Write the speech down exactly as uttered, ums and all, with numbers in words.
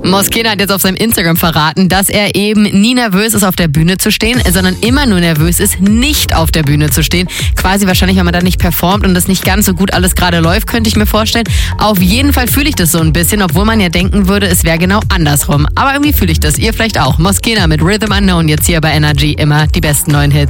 Moschena hat jetzt auf seinem Instagram verraten, dass er eben nie nervös ist, auf der Bühne zu stehen, sondern immer nur nervös ist, nicht auf der Bühne zu stehen. Quasi wahrscheinlich, wenn man da nicht performt und das nicht ganz so gut alles gerade läuft, könnte ich mir vorstellen. Auf jeden Fall fühle ich das so ein bisschen, obwohl man ja denken würde, es wäre genau andersrum. Aber irgendwie fühle ich das. Ihr vielleicht auch. Moschena mit Rhythm Unknown jetzt hier bei Energy. Immer die besten neuen Hits.